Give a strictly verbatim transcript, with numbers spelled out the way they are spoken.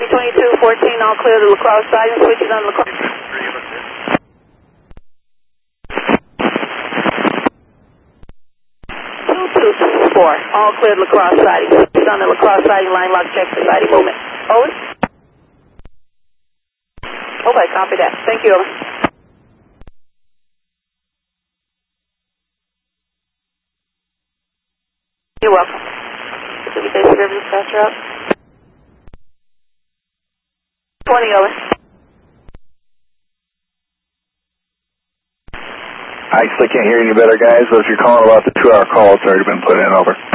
Copy twenty-two fourteen, all clear to La Crosse siding, switches on La Crosse. two two two four, all clear to La Crosse siding, switches on the La Crosse siding, line lock check for siding movement. Over. Okay, copy that. Thank you, over. You're welcome. Pacific Basic River dispatcher out. twenty, over. I actually can't hear you any better, guys, but if you're calling about the two-hour call, it's already been put in, over.